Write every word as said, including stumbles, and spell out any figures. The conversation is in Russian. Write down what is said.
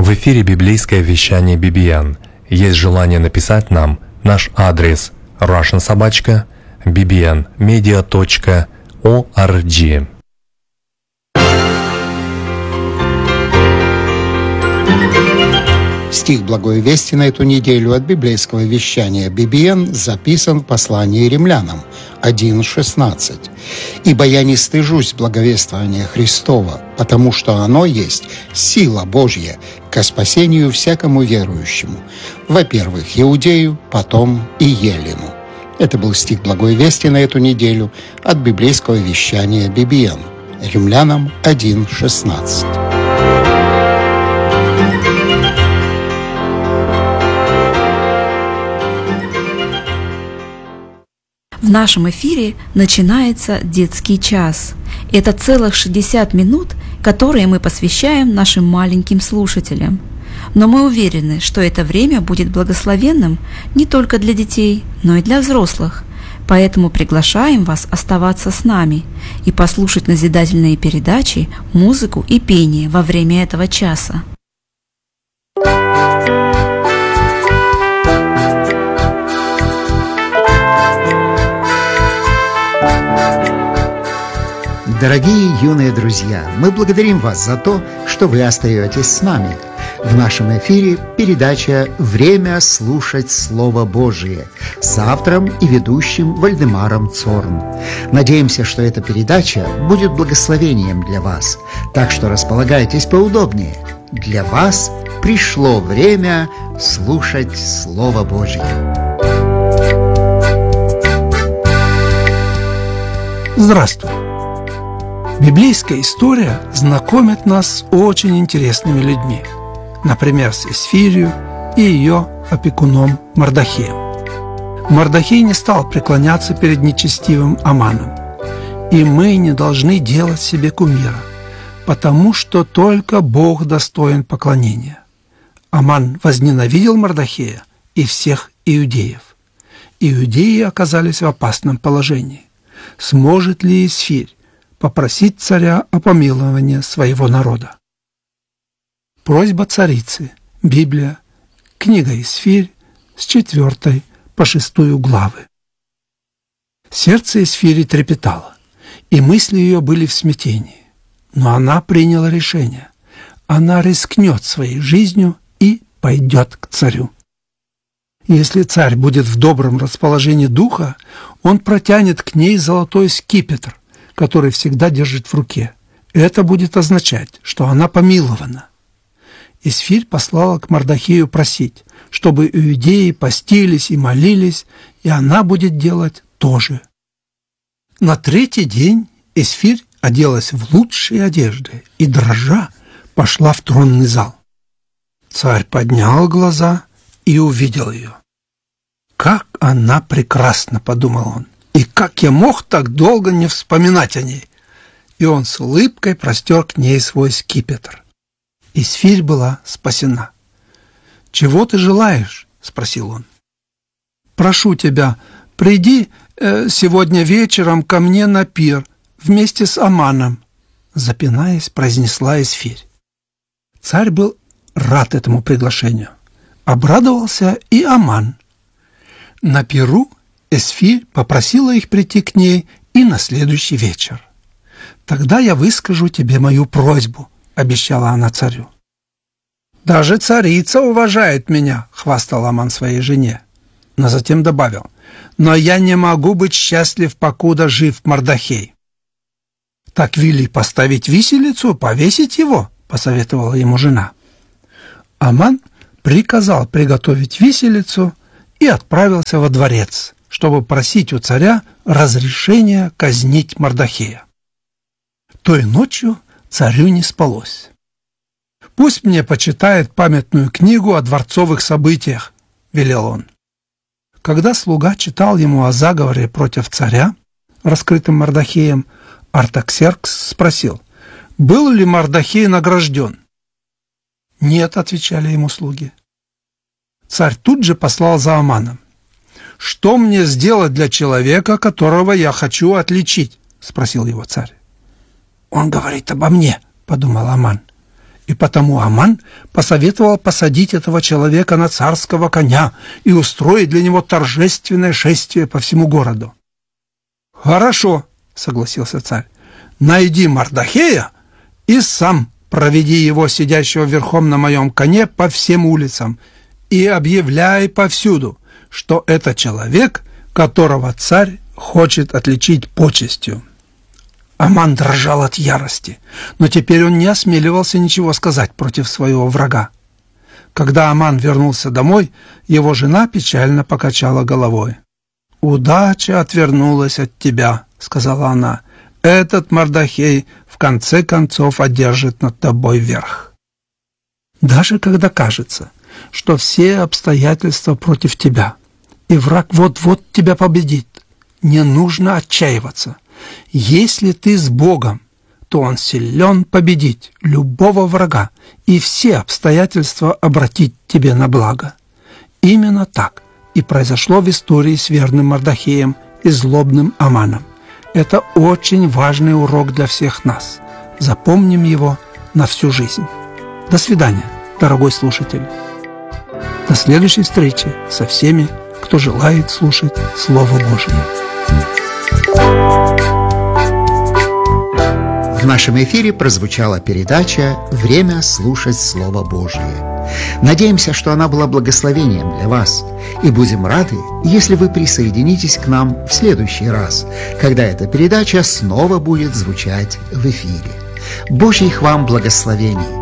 В эфире библейское вещание би би эн. Есть желание написать нам? Наш адрес russian собачка би би эн медиа точка орг. Стих Благой Вести на эту неделю от библейского вещания би би эн записан в послании римлянам один шестнадцать. «Ибо я не стыжусь благовествования Христова, потому что оно есть сила Божья ко спасению всякому верующему, во-первых, иудею, потом и елену». Это был стих Благой Вести на эту неделю от библейского вещания би би эн. Римлянам один шестнадцать. В нашем эфире начинается детский час. Это целых шестьдесят минут, которые мы посвящаем нашим маленьким слушателям. Но мы уверены, что это время будет благословенным не только для детей, но и для взрослых. Поэтому приглашаем вас оставаться с нами и послушать назидательные передачи, музыку и пение во время этого часа. Дорогие юные друзья, мы благодарим вас за то, что вы остаетесь с нами. В нашем эфире передача «Время слушать Слово Божие» с автором и ведущим Вальдемаром Цорн. Надеемся, что эта передача будет благословением для вас, так что располагайтесь поудобнее. Для вас пришло время слушать Слово Божие. Здравствуй! Библейская история знакомит нас с очень интересными людьми, например, с Эсфирью и ее опекуном Мардохеем. Мардохей не стал преклоняться перед нечестивым Аманом, и мы не должны делать себе кумира, потому что только Бог достоин поклонения. Аман возненавидел Мардохея и всех иудеев. Иудеи оказались в опасном положении. Сможет ли Эсфирь попросить царя о помиловании своего народа? Просьба царицы. Библия. Книга Эсфирь с четвертой по шестую главы. Сердце Эсфири трепетало, и мысли ее были в смятении. Но она приняла решение. Она рискнет своей жизнью и пойдет к царю. Если царь будет в добром расположении духа, он протянет к ней золотой скипетр, который всегда держит в руке. Это будет означать, что она помилована. Эсфирь послала к Мардохею просить, чтобы иудеи постились и молились, и она будет делать то же. На третий день Эсфирь оделась в лучшие одежды и, дрожа, пошла в тронный зал. Царь поднял глаза и увидел ее. «Как она прекрасна!» — подумал он. «И как я мог так долго не вспоминать о ней?» И он с улыбкой простер к ней свой скипетр. Эсфирь была спасена. «Чего ты желаешь?» — спросил он. «Прошу тебя, приди э, сегодня вечером ко мне на пир вместе с Аманом», — запинаясь, произнесла Эсфирь. Царь был рад этому приглашению. Обрадовался и Аман. На пиру Эсфирь попросила их прийти к ней и на следующий вечер. «Тогда я выскажу тебе мою просьбу», — обещала она царю. «Даже царица уважает меня», — хвастал Аман своей жене, но затем добавил: «но я не могу быть счастлив, покуда жив Мардохей». «Так вели поставить виселицу, повесить его», — посоветовала ему жена. Аман приказал приготовить виселицу и отправился во дворец, чтобы просить у царя разрешения казнить Мардохея. Той ночью царю не спалось. «Пусть мне почитает памятную книгу о дворцовых событиях», — велел он. Когда слуга читал ему о заговоре против царя, раскрытым Мардохеем, Артаксеркс спросил: «Был ли Мардохей награжден?» «Нет», — отвечали ему слуги. Царь тут же послал за Аманом. «Что мне сделать для человека, которого я хочу отличить?» — спросил его царь. «Он говорит обо мне», — подумал Аман. И потому Аман посоветовал посадить этого человека на царского коня и устроить для него торжественное шествие по всему городу. «Хорошо», — согласился царь, — «найди Мардахея и сам проведи его, сидящего верхом на моем коне, по всем улицам и объявляй повсюду, что это человек, которого царь хочет отличить почестью». Аман дрожал от ярости, но теперь он не осмеливался ничего сказать против своего врага. Когда Аман вернулся домой, его жена печально покачала головой. «Удача отвернулась от тебя», — сказала она. «Этот Мардахей в конце концов одержит над тобой верх». Даже когда кажется, что все обстоятельства против тебя, и враг вот-вот тебя победит, не нужно отчаиваться. Если ты с Богом, то Он силен победить любого врага и все обстоятельства обратить тебе на благо. Именно так и произошло в истории с верным Мардахеем и злобным Аманом. Это очень важный урок для всех нас. Запомним его на всю жизнь. До свидания, дорогой слушатель. До следующей встречи со всеми, кто желает слушать Слово Божие. В нашем эфире прозвучала передача «Время слушать Слово Божие». Надеемся, что она была благословением для вас, и будем рады, если вы присоединитесь к нам в следующий раз, когда эта передача снова будет звучать в эфире. Божьих вам благословений!